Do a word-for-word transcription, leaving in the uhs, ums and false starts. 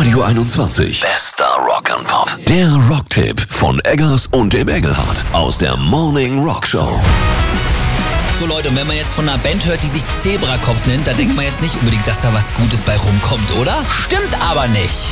Radio einundzwanzig. Bester Rock'n'Pop. Der Rocktipp von Eggers und dem Engelhardt aus der Morning Rock Show. So Leute, und wenn man jetzt von einer Band hört, die sich Zebrakopf nennt, da denkt man jetzt nicht unbedingt, dass da was Gutes bei rumkommt, oder? Stimmt aber nicht.